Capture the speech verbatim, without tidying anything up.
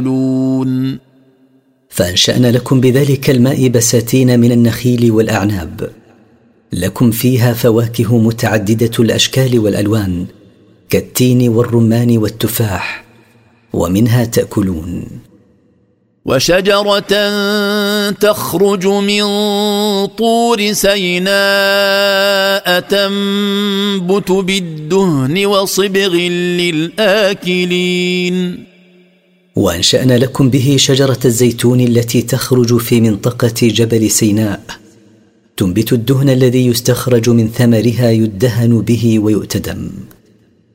فأنشأنا لكم بذلك الماء بساتين من النخيل والأعناب، لكم فيها فواكه متعددة الأشكال والألوان كالتين والرمان والتفاح، ومنها تأكلون. وشجرة تخرج من طور سيناء تنبت بالدهن وصبغ للآكلين. وأنشأنا لكم به شجرة الزيتون التي تخرج في منطقة جبل سيناء، تنبت الدهن الذي يستخرج من ثمرها يدهن به ويؤتدم.